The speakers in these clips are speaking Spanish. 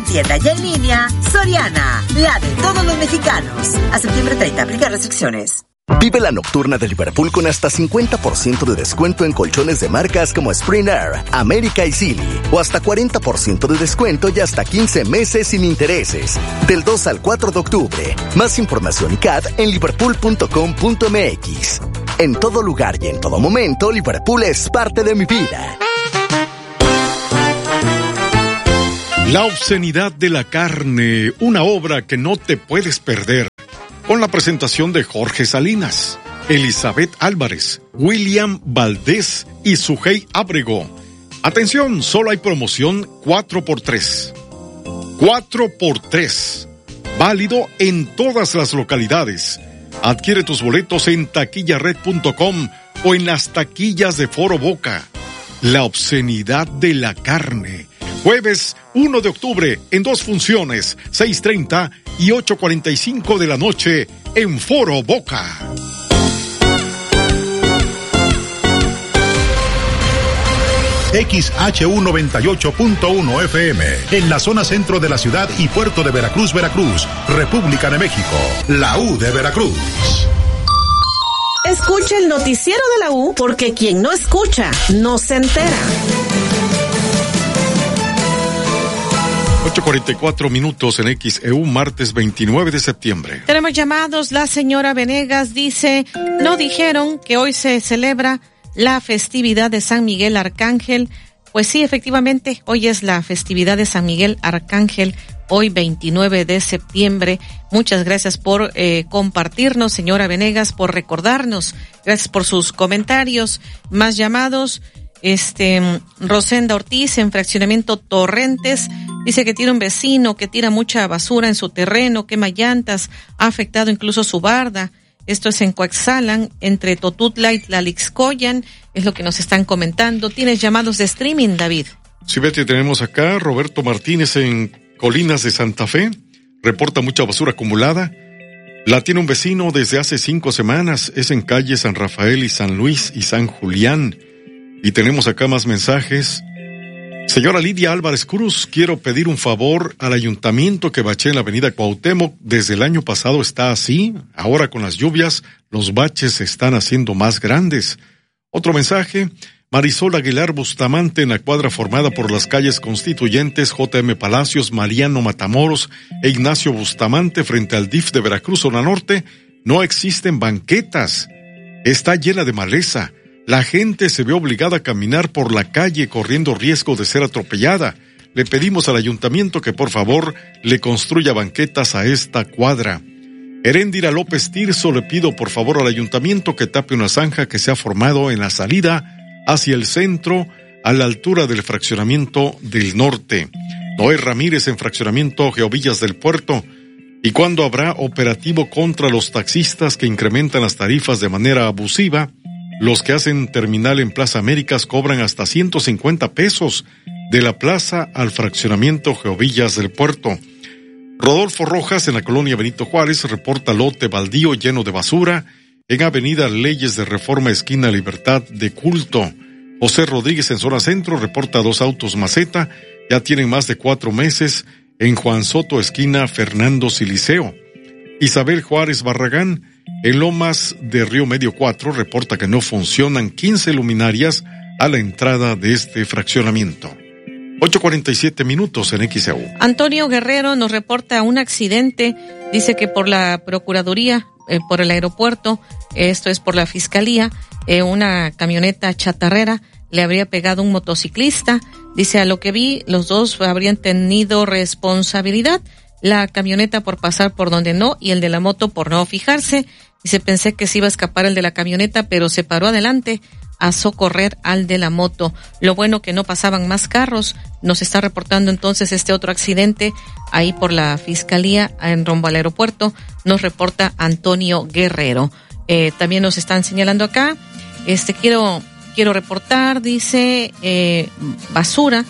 tienda y en línea, Soriana, la de todos los mexicanos. A septiembre 30, aplica restricciones. Vive la nocturna de Liverpool con hasta 50% de descuento en colchones de marcas como Spring Air, América y Silly. O hasta 40% de descuento y hasta 15 meses sin intereses. Del 2 al 4 de octubre. Más información y CAD en liverpool.com.mx. En todo lugar y en todo momento, Liverpool es parte de mi vida. La obscenidad de la carne, una obra que no te puedes perder. Con la presentación de Jorge Salinas, Elizabeth Álvarez, William Valdés y Sujei Ábrego. Atención, solo hay promoción 4x3. 4x3. Válido en todas las localidades. Adquiere tus boletos en taquillared.com o en las taquillas de Foro Boca. La obscenidad de la carne. Jueves 1 de octubre en 2 funciones, 6:30 y 8:45 de la noche en Foro Boca. XHU 98.1 FM, en la zona centro de la ciudad y puerto de Veracruz, Veracruz, República de México, la U de Veracruz. Escucha el noticiero de la U, porque quien no escucha, no se entera. 8:44 minutos en XEU, martes 29 de septiembre. Tenemos llamados. La señora Venegas dice, no dijeron que hoy se celebra la festividad de San Miguel Arcángel. Pues sí, efectivamente, hoy es la festividad de San Miguel Arcángel, hoy 29 de septiembre. Muchas gracias por compartirnos, señora Venegas, por recordarnos. Gracias por sus comentarios. Más llamados. Rosenda Ortiz, en fraccionamiento Torrentes, dice que tiene un vecino que tira mucha basura en su terreno, quema llantas, ha afectado incluso su barda. Esto es en Coaxalan, entre Totutla y Tlalixcoyan, es lo que nos están comentando. ¿Tienes llamados de streaming, David? Sí, Betty, tenemos acá Roberto Martínez en Colinas de Santa Fe, reporta mucha basura acumulada. La tiene un vecino desde hace 5 semanas, es en calle San Rafael y San Luis y San Julián. Y tenemos acá más mensajes. Señora Lidia Álvarez Cruz, quiero pedir un favor al ayuntamiento que baché en la avenida Cuauhtémoc. Desde el año pasado está así. Ahora con las lluvias, los baches se están haciendo más grandes. Otro mensaje. Marisol Aguilar Bustamante, en la cuadra formada por las calles Constituyentes, J.M. Palacios, Mariano Matamoros e Ignacio Bustamante, frente al DIF de Veracruz, zona norte, no existen banquetas. Está llena de maleza. La gente se ve obligada a caminar por la calle corriendo riesgo de ser atropellada. Le pedimos al ayuntamiento que por favor le construya banquetas a esta cuadra. Heréndira López Tirso, le pido por favor al ayuntamiento que tape una zanja que se ha formado en la salida hacia el centro a la altura del fraccionamiento del norte. Noé Ramírez, en fraccionamiento Geovillas del Puerto. ¿Y cuándo habrá operativo contra los taxistas que incrementan las tarifas de manera abusiva? Los que hacen terminal en Plaza Américas cobran hasta 150 pesos de la plaza al fraccionamiento Geovillas del Puerto. Rodolfo Rojas, en la colonia Benito Juárez, reporta lote baldío lleno de basura en avenida Leyes de Reforma, esquina Libertad de Culto. José Rodríguez, en zona centro, reporta 2 autos maceta, ya tienen más de 4 meses en Juan Soto, esquina Fernando Siliceo. Isabel Juárez Barragán, en Lomas de Río Medio 4, reporta que no funcionan 15 luminarias a la entrada de este fraccionamiento. 8:47 minutos en XEU. Antonio Guerrero nos reporta un accidente, dice que por la Procuraduría, por el aeropuerto, esto es por la Fiscalía, una camioneta chatarrera le habría pegado un motociclista. Dice, a lo que vi, los dos habrían tenido responsabilidad. La camioneta por pasar por donde no y el de la moto por no fijarse. Dice, pensé que se iba a escapar el de la camioneta, pero se paró adelante a socorrer al de la moto. Lo bueno que no pasaban más carros. Nos está reportando entonces este otro accidente ahí por la Fiscalía en rumbo al aeropuerto. Nos reporta Antonio Guerrero. También nos están señalando acá. Quiero reportar, dice, basura,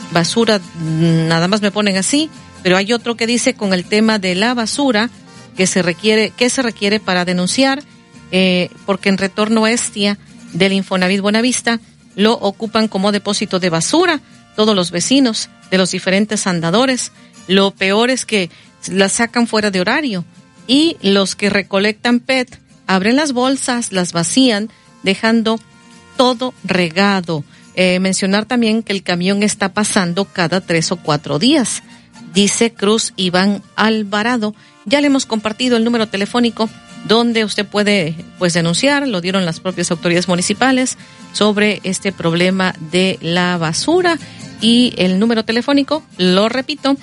nada más me ponen así, pero hay otro que dice con el tema de la basura que se requiere para denunciar, porque en Retorno Estia del Infonavit Buenavista lo ocupan como depósito de basura todos los vecinos de los diferentes andadores. Lo peor es que las sacan fuera de horario y los que recolectan PET abren las bolsas, las vacían, dejando todo regado. Mencionar también que el camión está pasando cada 3 o 4 días, dice Cruz Iván Alvarado. Ya le hemos compartido el número telefónico donde usted puede denunciar, lo dieron las propias autoridades municipales sobre este problema de la basura, y el número telefónico, lo repito,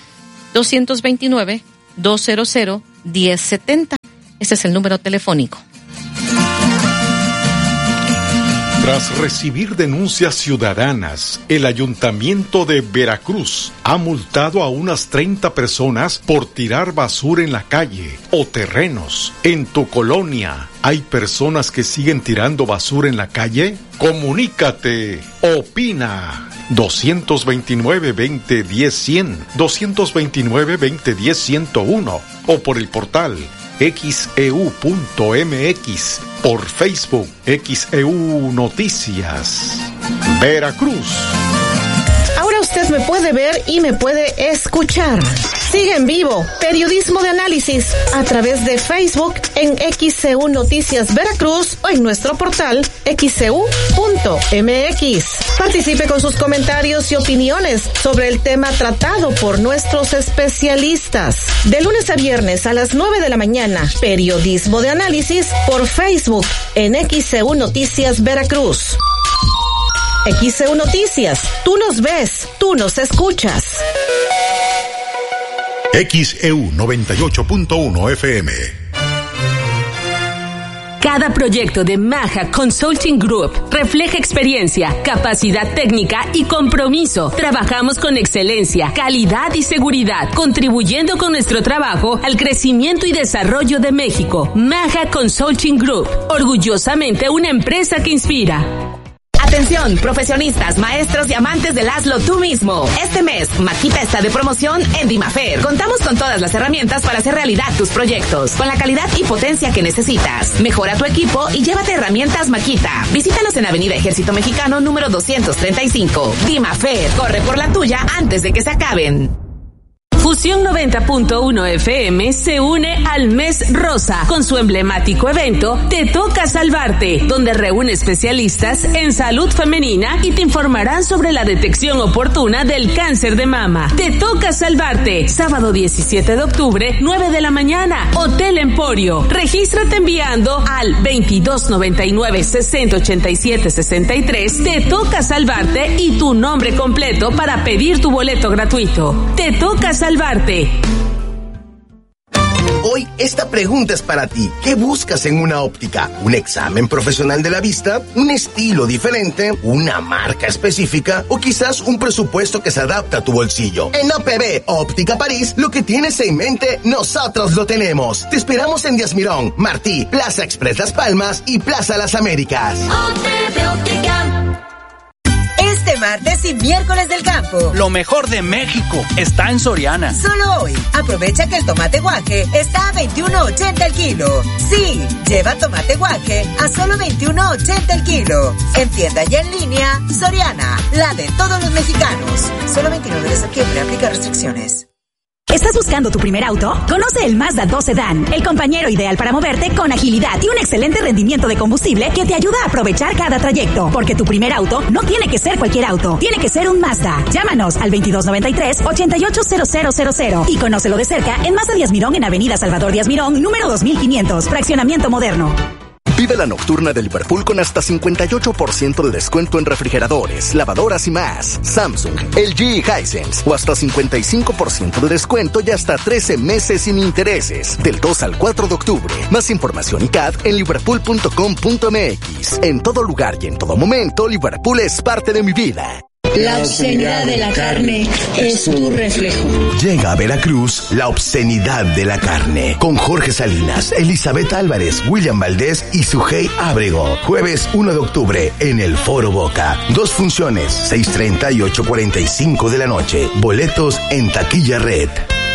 229-200-1070. Este es el número telefónico. Tras recibir denuncias ciudadanas, el Ayuntamiento de Veracruz ha multado a unas 30 personas por tirar basura en la calle o terrenos. ¿En tu colonia hay personas que siguen tirando basura en la calle? Comunícate, opina. 229-2010-100, 229-2010-101 o por el portal xeu.mx, por Facebook XEU Noticias Veracruz. Ahora usted me puede ver y me puede escuchar. Sigue en vivo Periodismo de Análisis a través de Facebook en XEU Noticias Veracruz o en nuestro portal xeu.mx. Participe con sus comentarios y opiniones sobre el tema tratado por nuestros especialistas. De lunes a viernes a las 9 de la mañana, Periodismo de Análisis por Facebook en XEU Noticias Veracruz. XEU Noticias, tú nos ves, tú nos escuchas. XEU 98.1 FM. Cada proyecto de Maja Consulting Group refleja experiencia, capacidad técnica y compromiso. Trabajamos con excelencia, calidad y seguridad, contribuyendo con nuestro trabajo al crecimiento y desarrollo de México. Maja Consulting Group, orgullosamente una empresa que inspira. Atención, profesionistas, maestros y amantes del hazlo tú mismo. Este mes, Maquita está de promoción en Dimafer. Contamos con todas las herramientas para hacer realidad tus proyectos, con la calidad y potencia que necesitas. Mejora tu equipo y llévate herramientas Maquita. Visítanos en Avenida Ejército Mexicano número 235. Dimafer, corre por la tuya antes de que se acaben. Fusión 90.1 FM se une al Mes Rosa con su emblemático evento Te Toca Salvarte, donde reúne especialistas en salud femenina y te informarán sobre la detección oportuna del cáncer de mama. Te Toca Salvarte, sábado 17 de octubre, 9 de la mañana, Hotel Emporio. Regístrate enviando al 2299-6087-63. Te Toca Salvarte y tu nombre completo para pedir tu boleto gratuito. Te Toca Salvarte. Hoy esta pregunta es para ti. ¿Qué buscas en una óptica? ¿Un examen profesional de la vista? ¿Un estilo diferente? ¿Una marca específica? ¿O quizás un presupuesto que se adapta a tu bolsillo? En OPB, Óptica París, lo que tienes en mente, nosotros lo tenemos. Te esperamos en Díaz Mirón, Martí, Plaza Express Las Palmas y Plaza Las Américas. OPB Óptica. Este martes y miércoles del campo. Lo mejor de México está en Soriana. Solo hoy, aprovecha que el tomate guaje está a $21.80 el kilo. Sí, lleva tomate guaje a solo $21.80 el kilo. En tienda y en línea, Soriana, la de todos los mexicanos. Solo 29 de septiembre, aplica restricciones. ¿Estás buscando tu primer auto? Conoce el Mazda 2 Sedan, el compañero ideal para moverte con agilidad y un excelente rendimiento de combustible que te ayuda a aprovechar cada trayecto. Porque tu primer auto no tiene que ser cualquier auto, tiene que ser un Mazda. Llámanos al 2293-880000 y conócelo de cerca en Mazda Díaz Mirón en Avenida Salvador Díaz Mirón, número 2500, fraccionamiento moderno. Vive la nocturna de Liverpool con hasta 58% de descuento en refrigeradores, lavadoras y más. Samsung, LG y Hisense. O hasta 55% de descuento y hasta 13 meses sin intereses. Del 2 al 4 de octubre. Más información y CAD en liverpool.com.mx. En todo lugar y en todo momento, Liverpool es parte de mi vida. La obscenidad de la carne es tu reflejo. Llega a Veracruz la obscenidad de la carne con Jorge Salinas, Elizabeth Álvarez, William Valdés y Sujei Ábrego. Jueves 1 de octubre en el Foro Boca. 2 funciones, 6:30 y 8:45 de la noche. Boletos en Taquilla Red.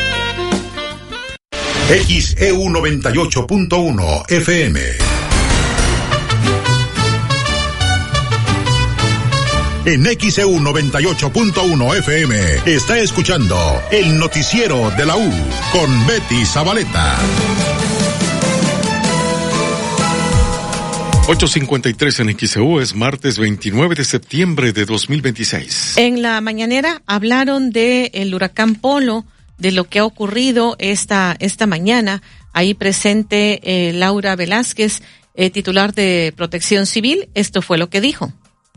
XEU 98.1 FM. en XEU 98.1 FM. Está escuchando el noticiero de la U con Betty Zabaleta. 8:53 en XEU, es martes 29 de septiembre de 2026. En la mañanera hablaron del huracán Polo, de lo que ha ocurrido esta mañana. Ahí presente Laura Velázquez, titular de Protección Civil. Esto fue lo que dijo.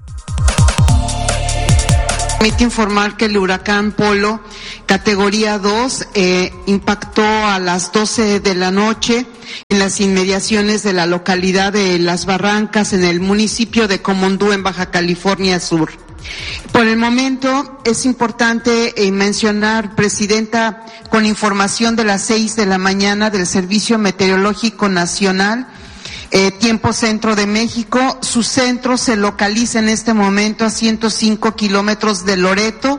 Permite informar que el huracán Polo, categoría 2, impactó a las 12 de la noche en las inmediaciones de la localidad de Las Barrancas, en el municipio de Comondú, en Baja California Sur. Por el momento es importante mencionar, Presidenta, con información de las 6 de la mañana del Servicio Meteorológico Nacional, tiempo centro de México, su centro se localiza en este momento a 105 kilómetros de Loreto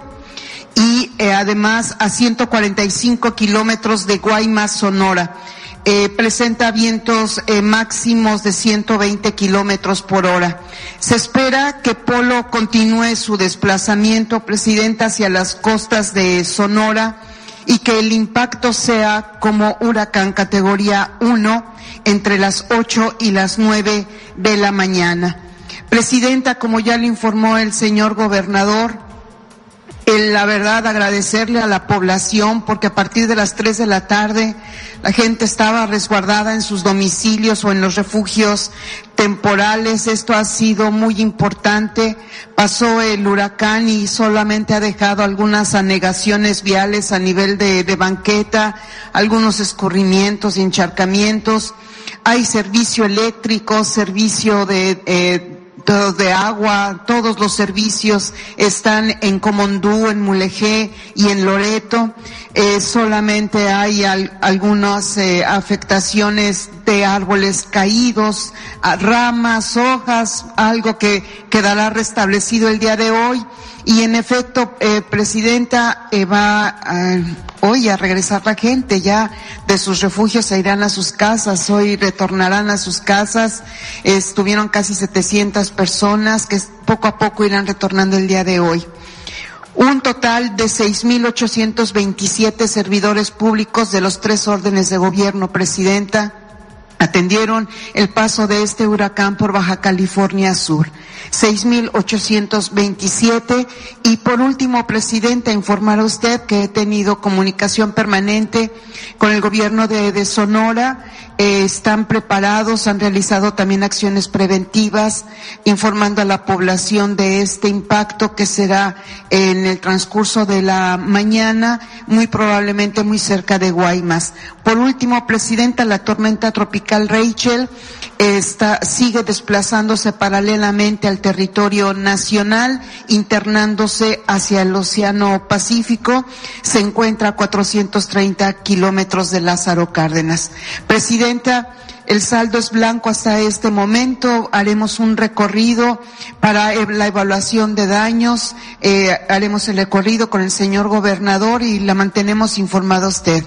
y además a 145 kilómetros de Guaymas, Sonora. Presenta vientos máximos de 120 kilómetros por hora. Se espera que Polo continúe su desplazamiento, Presidenta, hacia las costas de Sonora y que el impacto sea como huracán categoría 1 entre las 8 y las 9 de la mañana. Presidenta, como ya le informó el señor gobernador, la verdad agradecerle a la población porque a partir de las 3 de la tarde la gente estaba resguardada en sus domicilios o en los refugios temporales. Esto ha sido muy importante. Pasó el huracán y solamente ha dejado algunas anegaciones viales a nivel de banqueta, algunos escurrimientos y encharcamientos. Hay servicio eléctrico, servicio de agua, todos los servicios están en Comondú, en Mulegé y en Loreto. Solamente hay algunas afectaciones de árboles caídos, ramas, hojas, algo que quedará restablecido el día de hoy. Y en efecto, Presidenta, va hoy a regresar la gente ya de sus refugios, se irán a sus casas, hoy retornarán a sus casas. Estuvieron casi 700 personas que poco a poco irán retornando el día de hoy. Un total de 6,827 servidores públicos de los 3 órdenes de gobierno, Presidenta, atendieron el paso de este huracán por Baja California Sur. 6,827. Y por último, Presidenta, informar a usted que he tenido comunicación permanente con el gobierno de Sonora. Están preparados, han realizado también acciones preventivas, informando a la población de este impacto que será en el transcurso de la mañana, muy probablemente muy cerca de Guaymas. Por último, Presidenta, la tormenta tropical Rachel sigue desplazándose paralelamente al territorio nacional, internándose hacia el Océano Pacífico. Se encuentra a 430 kilómetros de Lázaro Cárdenas. Presidenta, el saldo es blanco hasta este momento. Haremos un recorrido para la evaluación de daños. Haremos el recorrido con el señor gobernador y la mantenemos informada a usted.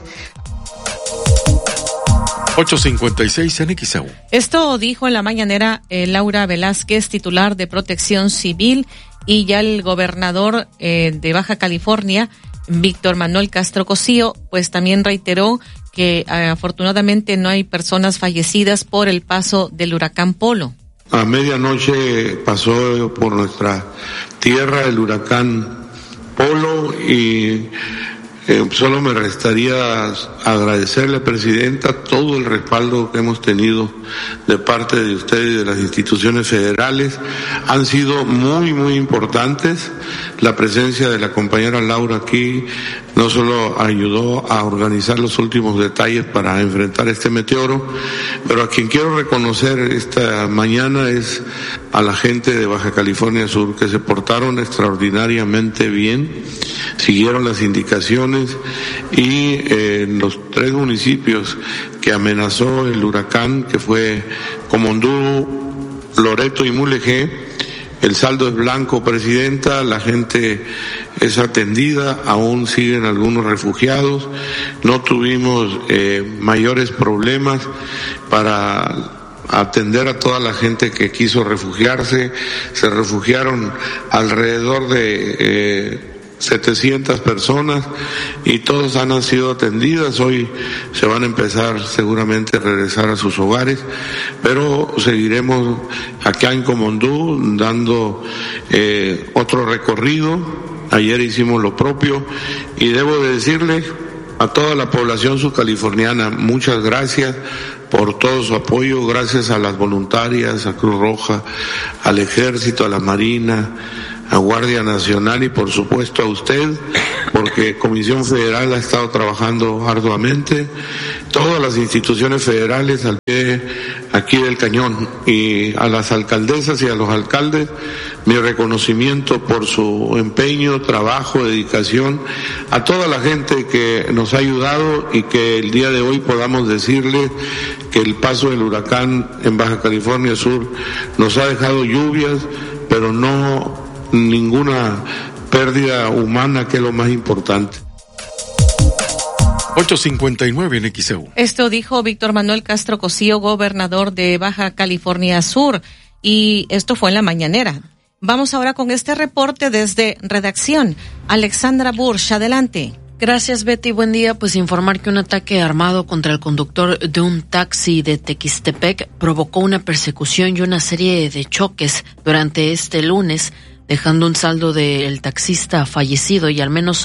8:56 en XEU. Esto dijo en la mañanera Laura Velázquez, titular de Protección Civil, y ya el gobernador de Baja California, Víctor Manuel Castro Cosío, pues también reiteró que afortunadamente no hay personas fallecidas por el paso del huracán Polo. A medianoche pasó por nuestra tierra el huracán Polo y solo me restaría agradecerle, Presidenta, todo el respaldo que hemos tenido de parte de usted y de las instituciones federales. Han sido muy, muy importantes. La presencia de la compañera Laura aquí no solo ayudó a organizar los últimos detalles para enfrentar este meteoro, pero a quien quiero reconocer esta mañana es a la gente de Baja California Sur, que se portaron extraordinariamente bien, siguieron las indicaciones y en los 3 municipios que amenazó el huracán, que fue Comondú, Loreto y Mulegé, el saldo es blanco, Presidenta, la gente es atendida, aún siguen algunos refugiados, no tuvimos mayores problemas para atender a toda la gente que quiso refugiarse. Se refugiaron alrededor de 700 personas y todos han sido atendidas. Hoy se van a empezar seguramente a regresar a sus hogares, pero seguiremos acá en Comondú dando otro recorrido. Ayer hicimos lo propio y debo de decirle a toda la población subcaliforniana, muchas gracias por todo su apoyo, gracias a las voluntarias, a Cruz Roja, al Ejército, a la Marina, a Guardia Nacional y por supuesto a usted, porque Comisión Federal ha estado trabajando arduamente, todas las instituciones federales al pie aquí del cañón, y a las alcaldesas y a los alcaldes mi reconocimiento por su empeño, trabajo, dedicación, a toda la gente que nos ha ayudado y que el día de hoy podamos decirle que el paso del huracán en Baja California Sur nos ha dejado lluvias, pero no ninguna pérdida humana, que es lo más importante. 8:59 en XEU. Esto dijo Víctor Manuel Castro Cosío, gobernador de Baja California Sur, y esto fue en la mañanera. Vamos ahora con este reporte desde redacción. Alexandra Bursch, adelante. Gracias, Betty. Buen día. Pues informar que un ataque armado contra el conductor de un taxi de Tequistepec provocó una persecución y una serie de choques durante este lunes, dejando un saldo del taxista fallecido y al menos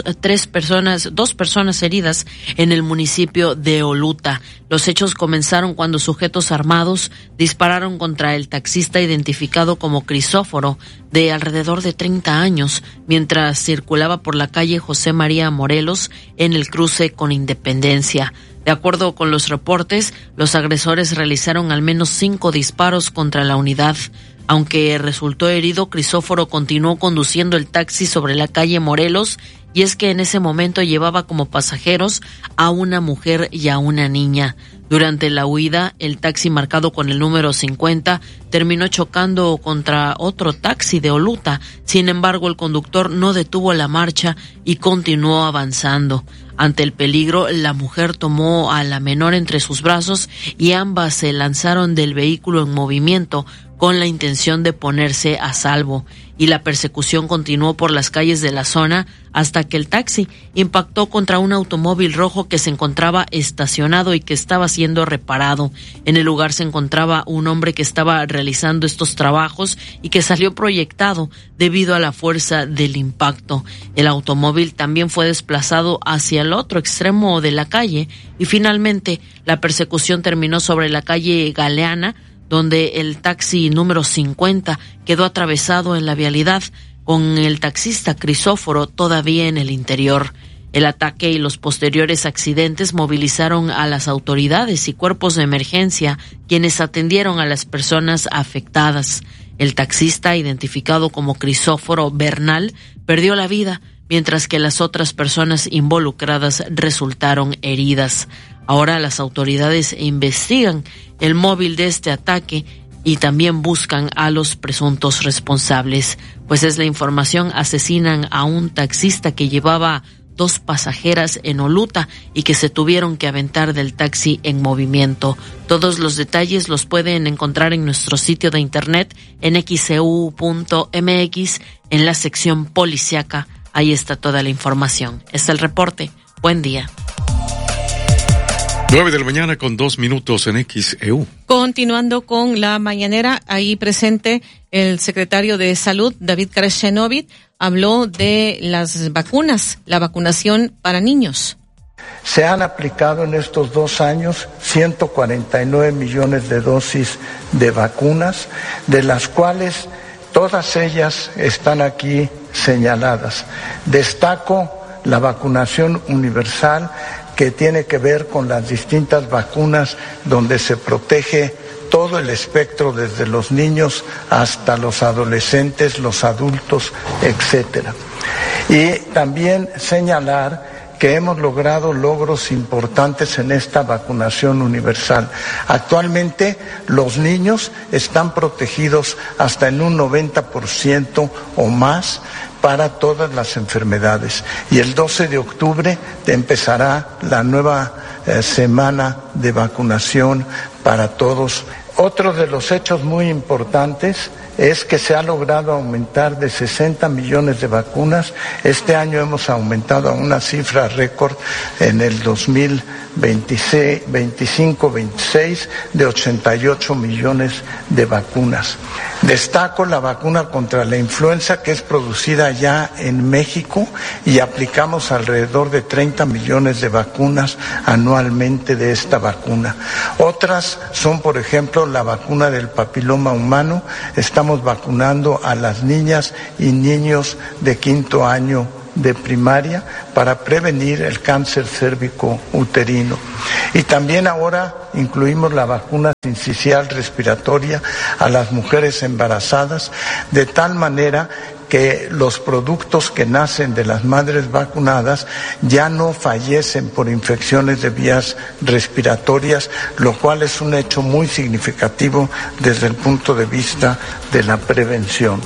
dos personas heridas en el municipio de Oluta. Los hechos comenzaron cuando sujetos armados dispararon contra el taxista identificado como Crisóforo, de alrededor de 30 años, mientras circulaba por la calle José María Morelos en el cruce con Independencia. De acuerdo con los reportes, los agresores realizaron al menos 5 disparos contra la unidad. Aunque resultó herido, Crisóforo continuó conduciendo el taxi sobre la calle Morelos, y es que en ese momento llevaba como pasajeros a una mujer y a una niña. Durante la huida, el taxi marcado con el número 50 terminó chocando contra otro taxi de Oluta. Sin embargo, el conductor no detuvo la marcha y continuó avanzando. Ante el peligro, la mujer tomó a la menor entre sus brazos y ambas se lanzaron del vehículo en movimiento con la intención de ponerse a salvo, y la persecución continuó por las calles de la zona hasta que el taxi impactó contra un automóvil rojo que se encontraba estacionado y que estaba siendo reparado. En el lugar se encontraba un hombre que estaba realizando estos trabajos y que salió proyectado debido a la fuerza del impacto. El automóvil también fue desplazado hacia el otro extremo de la calle y finalmente la persecución terminó sobre la calle Galeana, donde el taxi número 50 quedó atravesado en la vialidad, con el taxista Crisóforo todavía en el interior. El ataque y los posteriores accidentes movilizaron a las autoridades y cuerpos de emergencia, quienes atendieron a las personas afectadas. El taxista, identificado como Crisóforo Bernal, perdió la vida, mientras que las otras personas involucradas resultaron heridas. Ahora las autoridades investigan el móvil de este ataque y también buscan a los presuntos responsables. Pues es la información: asesinan a un taxista que llevaba 2 pasajeras en Oluta y que se tuvieron que aventar del taxi en movimiento. Todos los detalles los pueden encontrar en nuestro sitio de internet en xeu.mx en la sección policiaca. Ahí está toda la información. Es el reporte. Buen día. 9 de la mañana con 2 minutos en XEU. Continuando con la mañanera, ahí presente el secretario de Salud, David Kreshchenovich, habló de las vacunas, la vacunación para niños. Se han aplicado en estos 2 años 149 millones de dosis de vacunas, de las cuales todas ellas están aquí señaladas. Destaco la vacunación universal, que tiene que ver con las distintas vacunas donde se protege todo el espectro, desde los niños hasta los adolescentes, los adultos, etcétera. Y también señalar que hemos logrado logros importantes en esta vacunación universal. Actualmente los niños están protegidos hasta en un 90% o más para todas las enfermedades. Y el 12 de octubre empezará la nueva semana de vacunación para todos Otro de los hechos muy importantes es que se ha logrado aumentar de 60 millones de vacunas. Este año hemos aumentado a una cifra récord en el 2025-26 de 88 millones de vacunas. Destaco la vacuna contra la influenza, que es producida ya en México, y aplicamos alrededor de 30 millones de vacunas anualmente de esta vacuna. Otras son, por ejemplo, la vacuna del papiloma humano. Estamos vacunando a las niñas y niños de 5º año de primaria para prevenir el cáncer cérvico uterino. Y también ahora incluimos la vacuna sincicial respiratoria a las mujeres embarazadas, de tal manera que los productos que nacen de las madres vacunadas ya no fallecen por infecciones de vías respiratorias, lo cual es un hecho muy significativo desde el punto de vista de la prevención.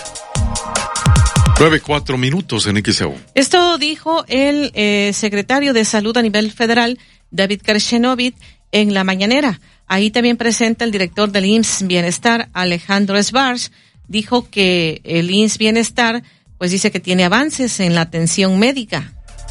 9:04 minutos en XEU. Esto dijo el secretario de Salud a nivel federal, David Kershenovit, en la mañanera. Ahí también presenta el director del IMSS Bienestar, Alejandro Esbarz. Dijo que el IMSS Bienestar, pues dice que tiene avances en la atención médica.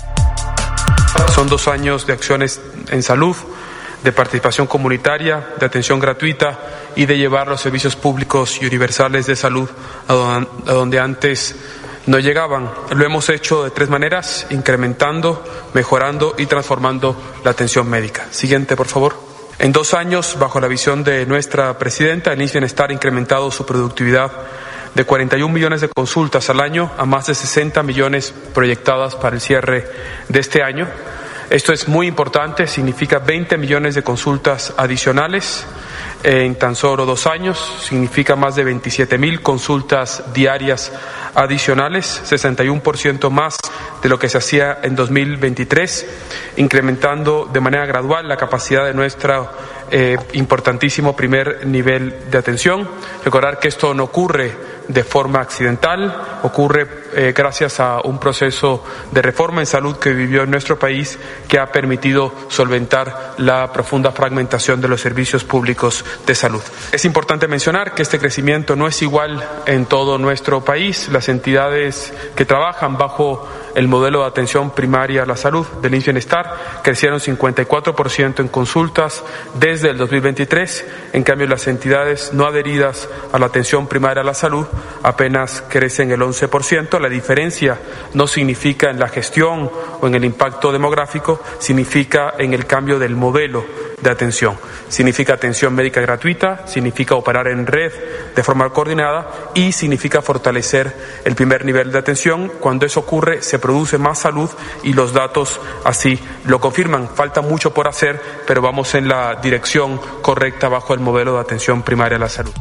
Son 2 años de acciones en salud, de participación comunitaria, de atención gratuita y de llevar los servicios públicos y universales de salud a donde antes no llegaban. Lo hemos hecho de 3 maneras: incrementando, mejorando y transformando la atención médica. Siguiente, por favor. En 2 años, bajo la visión de nuestra presidenta, el IMSS Bienestar ha incrementado su productividad de 41 millones de consultas al año a más de 60 millones proyectadas para el cierre de este año. Esto es muy importante, significa 20 millones de consultas adicionales en tan solo 2 años, significa más de 27,000 consultas diarias adicionales, 61% más de lo que se hacía en 2023, incrementando de manera gradual la capacidad de nuestro importantísimo primer nivel de atención. Recordar que esto no ocurre de forma accidental, ocurre gracias a un proceso de reforma en salud que vivió en nuestro país, que ha permitido solventar la profunda fragmentación de los servicios públicos de salud. Es importante mencionar que este crecimiento no es igual en todo nuestro país. Las entidades que trabajan bajo el modelo de atención primaria a la salud del IMSS Bienestar crecieron 54% en consultas desde el 2023, en cambio las entidades no adheridas a la atención primaria a la salud apenas crecen el 11%. La diferencia no significa en la gestión o en el impacto demográfico, significa en el cambio del modelo de atención. Significa atención médica gratuita, significa operar en red de forma coordinada y significa fortalecer el primer nivel de atención. Cuando eso ocurre, se produce más salud y los datos así lo confirman. Falta mucho por hacer, pero vamos en la dirección correcta bajo el modelo de atención primaria a la salud.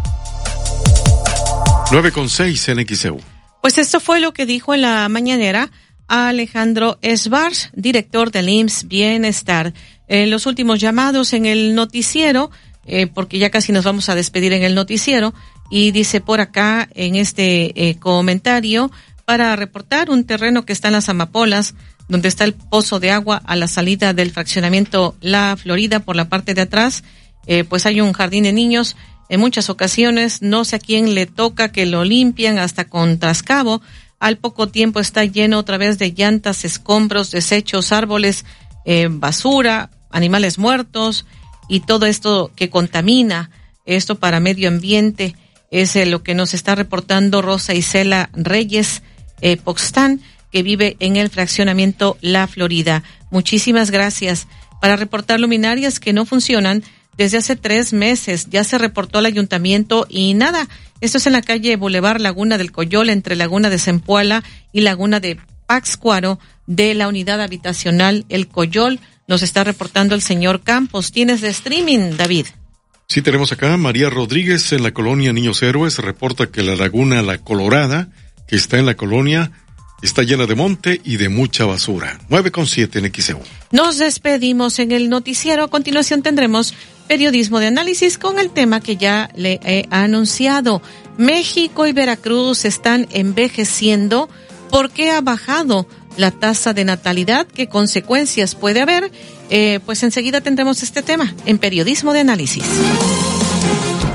9:06 en XEU. Pues esto fue lo que dijo en la mañanera Alejandro Esbarz, director del IMSS Bienestar. Los últimos llamados en el noticiero, porque ya casi nos vamos a despedir en el noticiero, y dice por acá en este comentario, para reportar un terreno que está en las Amapolas, donde está el pozo de agua a la salida del fraccionamiento La Florida por la parte de atrás, pues hay un jardín de niños. En muchas ocasiones, no sé a quién le toca que lo limpian hasta con trascabo. Al poco tiempo está lleno otra vez de llantas, escombros, desechos, árboles, basura, animales muertos y todo esto que contamina. Esto para medio ambiente es lo que nos está reportando Rosa Isela Reyes Poxtán, que vive en el fraccionamiento La Florida. Muchísimas gracias. Para reportar luminarias que no funcionan desde hace 3 meses, ya se reportó al ayuntamiento y nada. Esto es en la calle Boulevard Laguna del Coyol, entre Laguna de Zempoala y Laguna de Pátzcuaro, de la unidad habitacional El Coyol. Nos está reportando el señor Campos. ¿Tienes de streaming, David? Sí, tenemos acá María Rodríguez en la colonia Niños Héroes. Reporta que la laguna La Colorada, que está en la colonia, está llena de monte y de mucha basura. 9:07 en XEU. Nos despedimos en el noticiero. A continuación tendremos periodismo de análisis con el tema que ya le he anunciado. México y Veracruz están envejeciendo. ¿Por qué ha bajado la tasa de natalidad? ¿Qué consecuencias puede haber? Pues enseguida tendremos este tema en periodismo de análisis.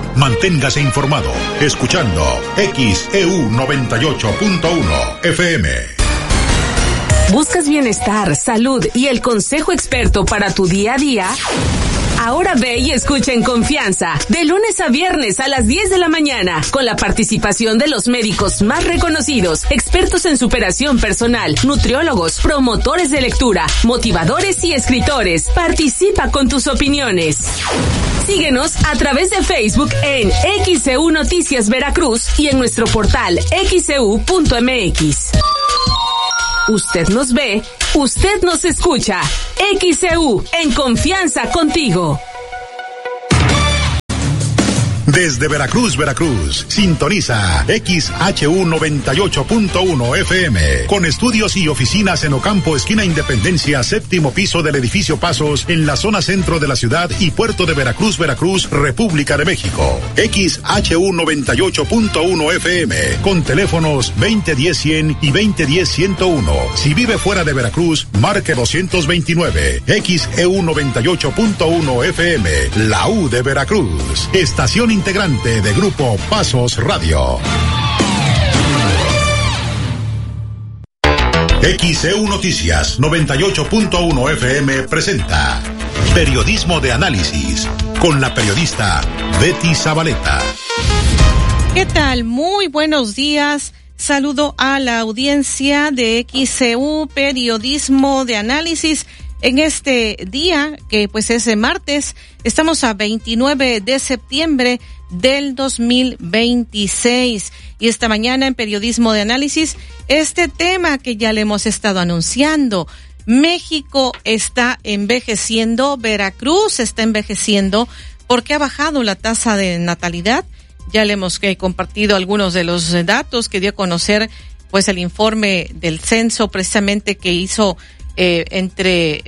Manténgase informado escuchando XEU 98.1 FM. ¿Buscas bienestar, salud y el consejo experto para tu día a día? Ahora ve y escucha en confianza, de lunes a viernes a las 10 de la mañana, con la participación de los médicos más reconocidos, expertos en superación personal, nutriólogos, promotores de lectura, motivadores y escritores. Participa con tus opiniones. Síguenos a través de Facebook en XEU Noticias Veracruz y en nuestro portal xeu.mx. Usted nos ve, usted nos escucha. XEU, en confianza contigo. Desde Veracruz, Veracruz, sintoniza XHU 98.1 FM, con estudios y oficinas en Ocampo, esquina Independencia, séptimo piso del edificio Pasos, en la zona centro de la ciudad y puerto de Veracruz, Veracruz, República de México. XHU 98.1 FM, con teléfonos 2010-100 y 2010-101. Si vive fuera de Veracruz, marque 229. XEU 98.1 FM, la U de Veracruz. Estación integrante de Grupo Pasos Radio. XEU Noticias 98.1 FM presenta Periodismo de Análisis con la periodista Betty Zabaleta. ¿Qué tal? Muy buenos días. Saludo a la audiencia de XEU Periodismo de Análisis. En este día, que pues es martes, estamos a 29 de septiembre del 2026. Y esta mañana en Periodismo de Análisis, este tema que ya le hemos estado anunciando. México está envejeciendo, Veracruz está envejeciendo, porque ha bajado la tasa de natalidad. Ya le hemos compartido algunos de los datos que dio a conocer pues el informe del censo precisamente que hizo entre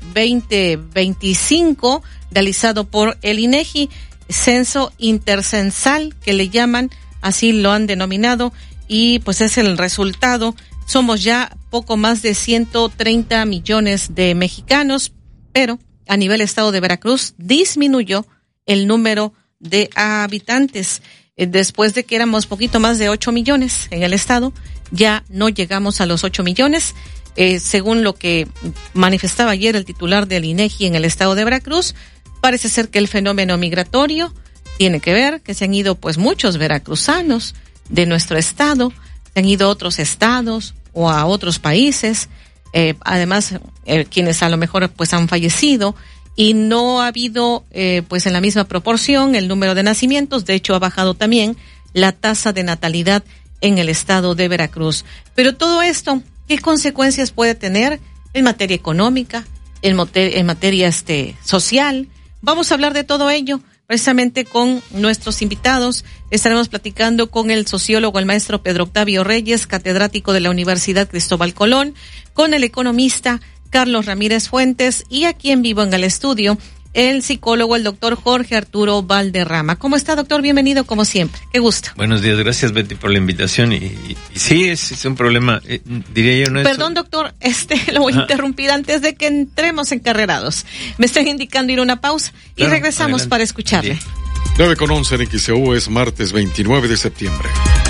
2025, realizado por el INEGI, censo intercensal que le llaman, así lo han denominado, y pues es el resultado. Somos ya poco más de 130 millones de mexicanos, pero a nivel estado de Veracruz disminuyó el número de habitantes. Después de que éramos poquito más de 8 millones en el estado, ya no llegamos a los 8 millones. Según lo que manifestaba ayer el titular del INEGI en el estado de Veracruz, parece ser que el fenómeno migratorio tiene que ver, que se han ido pues muchos veracruzanos de nuestro estado, se han ido a otros estados o a otros países, además quienes a lo mejor pues han fallecido, y no ha habido pues en la misma proporción el número de nacimientos. De hecho ha bajado también la tasa de natalidad en el estado de Veracruz. Pero todo esto, ¿qué consecuencias puede tener en materia económica, en materia social? Vamos a hablar de todo ello precisamente con nuestros invitados. Estaremos platicando con el sociólogo, el maestro Pedro Octavio Reyes, catedrático de la Universidad Cristóbal Colón, con el economista Carlos Ramírez Fuentes, y aquí en vivo en el estudio, el psicólogo, el doctor Jorge Arturo Valderrama. ¿Cómo está, doctor? Bienvenido, como siempre. Qué gusto. Buenos días, gracias, Betty, por la invitación. Y sí, es un problema, diría yo, no es... Perdón, doctor, lo voy a interrumpir antes de que entremos encarrerados. Me están indicando ir a una pausa y regresamos para escucharle. 9:11 en XEU, es martes 29 de septiembre.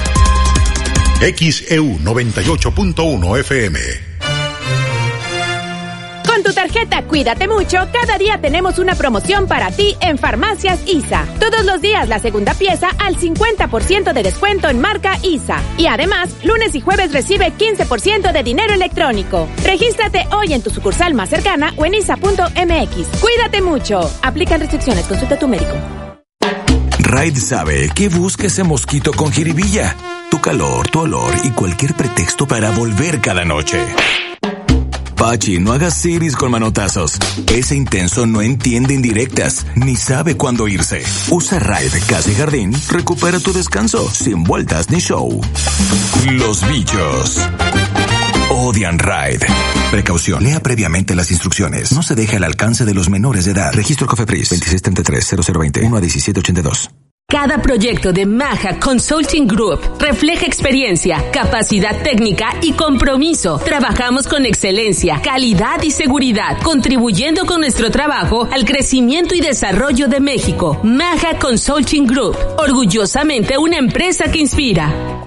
XEU 98.1 FM. Con tu tarjeta Cuídate Mucho, cada día tenemos una promoción para ti en Farmacias ISA. Todos los días la segunda pieza al 50% de descuento en marca ISA. Y además, lunes y jueves recibe 15% de dinero electrónico. Regístrate hoy en tu sucursal más cercana o en isa.mx. Cuídate mucho. Aplican restricciones, consulta a tu médico. Raid sabe que busca ese mosquito con jiribilla. Tu calor, tu olor y cualquier pretexto para volver cada noche. Pachi, no hagas siris con manotazos. Ese intenso no entiende indirectas, ni sabe cuándo irse. Usa Raid Casa y Jardín, recupera tu descanso, sin vueltas ni show. Los bichos odian Raid. Precaución, lea previamente las instrucciones. No se deje al alcance de los menores de edad. Registro COFEPRIS 2633-0020-1 a 1782. Cada proyecto de Maja Consulting Group refleja experiencia, capacidad técnica y compromiso. Trabajamos con excelencia, calidad y seguridad, contribuyendo con nuestro trabajo al crecimiento y desarrollo de México. Maja Consulting Group, orgullosamente una empresa que inspira.